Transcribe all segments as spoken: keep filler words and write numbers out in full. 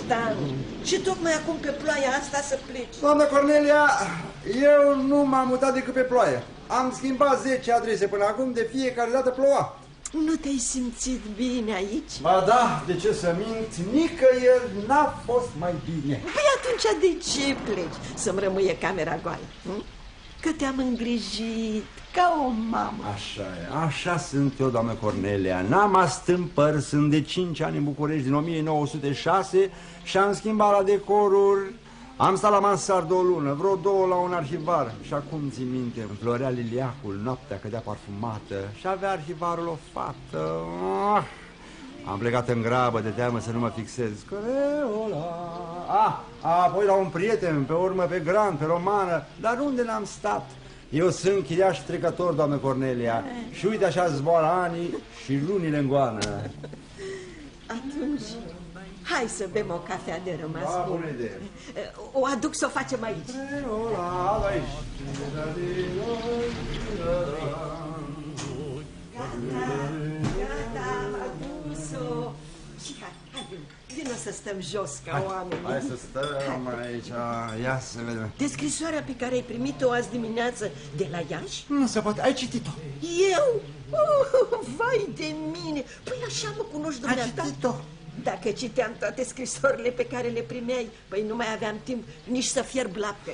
Geamantanu. Și tocmai acum pe ploaia asta să pleci. Doamna Cornelia, eu nu m-am mutat decât pe ploaie. Am schimbat zece adrese până acum, de fiecare dată ploua. Nu te-ai simțit bine aici? Ba da, de ce să mint, nicăieri n-a fost mai bine. Păi atunci de ce pleci? Să-mi rămâie camera goală, hm? Că te-am îngrijit ca o mamă. Așa e, așa sunt eu, doamnă Cornelia. N-am astâmpări, sunt de cinci ani în București, din o mie nouă sute șase și am schimbat la decoruri. Am stat la mansardă o lună, vreo două la un arhivar. Și acum țin minte, îmi florea liliacul, noaptea cădea parfumată și avea arhivarul o fată. Ah, am plecat în grabă de teamă să nu mă fixez. Creola. Ah, apoi la un prieten, pe urmă pe Grand, pe Romană. Dar unde n-am stat? Eu sunt chiriaș trecător, doamnă Cornelia. Și uite așa zboară anii și lunile în goană. Atunci, hai să bem o cafea de rămas Da, bun. bună idee. O aduc să o facem aici. Creola, aici. Gata, am adus-o. Și hai, hai, vină, vină să stăm jos ca Hai, oameni. hai să stăm aici, ia să vedem. De scrisoarea pe care ai primit-o azi dimineață de la Iași? Nu se poate, ai citit-o. Eu? Oh, vai de mine! Păi așa mă cunoști, dumneata? Ai citit-o. Dacă citeam toate scrisorile pe care le primeai, păi nu mai aveam timp nici să fierb lapte.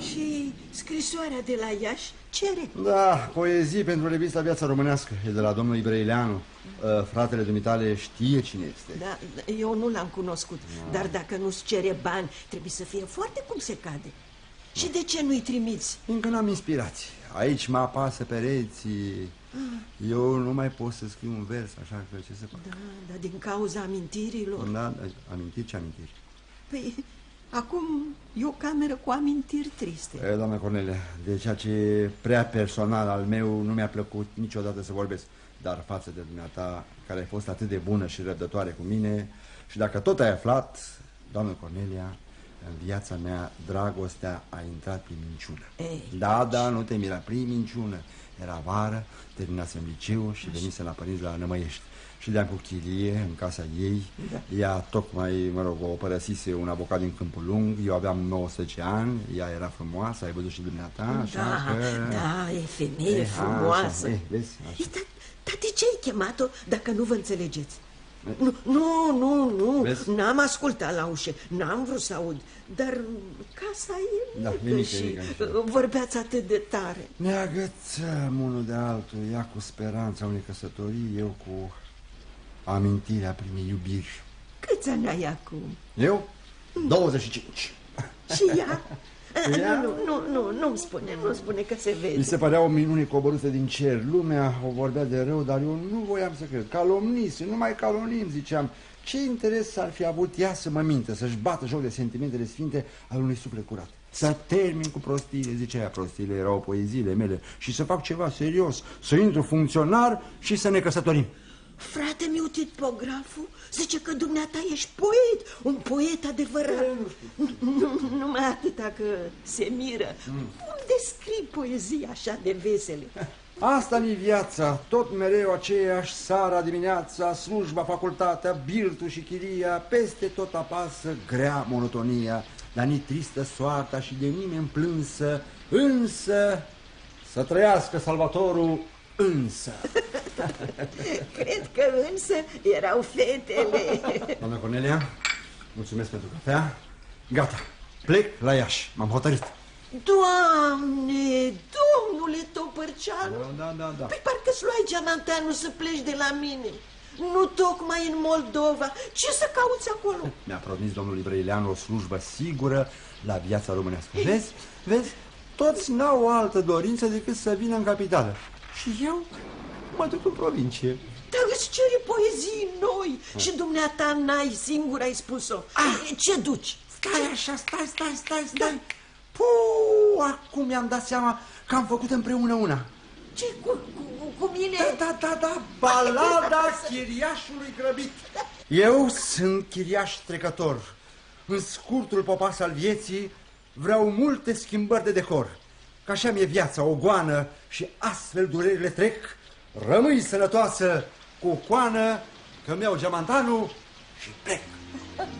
Și scrisoarea de la Iași cere? Da, poezii pentru revista Viața Românească. E de la domnul Ibrăileanu. uh, Fratele dumitale știe cine este. Da, eu nu l-am cunoscut, da. Dar dacă nu-ți cere bani, trebuie să fie foarte cum se cade. Și de ce nu-i trimiți? Încă n-am inspirație. Aici mă apasă pereții. ah. Eu nu mai pot să scriu un vers, așa că ce să fac? Da, dar din cauza amintirilor. Da, amintiri ce amintiri? Păi, acum e o cameră cu amintiri triste. E, doamna Cornelia, de ceea ce e prea personal al meu nu mi-a plăcut niciodată să vorbesc. Dar față de dumneata, care ai fost atât de bună și răbdătoare cu mine, și dacă tot ai aflat, doamna Cornelia, în viața mea dragostea a intrat prin minciună. Ei, Da, da, nu te mira, prin minciună. Era vară, terminasem liceu și venise la părinți la Nămăiești. Și de-am cu chirie în casa ei. Da. Ea tocmai, mă rog, o părăsise un avocat din Câmpul Lung. Eu aveam nouăsprezece ani, ea era frumoasă, ai văzut și dumneata, așa da, că... da, e femeie e, frumoasă. Așa, e, vezi, așa. Dar da, de ce ai chemat-o dacă nu vă înțelegeți? Nu, nu, nu, nu, n-am ascultat la ușă, n-am vrut să aud. Dar casa e da, mică și mică, vorbeați atât de tare. Ne agățăm unul de altul, ea cu speranța unei căsătorii, eu cu amintirea primei iubiri. Câți ani ai acum? Eu? douăzeci și cinci. Și ea? Ea? Nu, nu, nu, nu-mi spune, nu spune că se vede. Mi se părea o minune coborâtă din cer. Lumea o vorbea de rău, dar eu nu voiam să cred. Calomnise, nu mai calomnim, ziceam. Ce interes ar fi avut ea să mă mintă, să-și bată joc de sentimentele sfinte al unui suflet curat? Să termin cu prostiile, zicea ea, prostiile erau poeziile mele, și să fac ceva serios, să intru funcționar și să ne căsătorim. Frate meu tipograful zice că dumneata ești poet, un poet adevărat. Nu, nu, numai atâta că se miră. Mm. Unde scrii poezii așa de vesele? Asta-mi viața, tot mereu aceeași, seara, dimineața, slujba, facultatea, birtul și chiria, peste tot apasă grea monotonia, dar ni tristă soarta și de nimeni plânsă, însă să trăiască Salvatorul. Însă cred că însă erau fetele. Doamna Cornelia, mulțumesc pentru cafea. Gata, plec la Iași, m-am hotărât. Doamne, domnule Topărceanu, da, da, da, da. Păi parcă-ți luai geamanteanul să pleci de la mine. Nu tocmai în Moldova. Ce să cauți acolo? Mi-a promis domnul Ibrăileanu o slujbă sigură la Viața Românească. Vezi, vezi, toți n-au altă dorință decât să vină în capitală. Și eu mă duc în provincie. Dar îți cere poezii noi. ah. Și dumneata n-ai, singur ai spus-o. ah. Ce duci? Stai așa, stai, stai, stai, stai. Da. Puh, acum mi-am dat seama că am făcut împreună una. Ce, cu, cu, cu mine? Da, da, da, da, balada chiriașului grăbit. Eu sunt chiriaș trecător. În scurtul popas al vieții vreau multe schimbări de decor. Că așa mi-e viața, o goană, și astfel durerile trec. Rămâi sănătoasă, cu coană, că mi-au geamantanul și plec.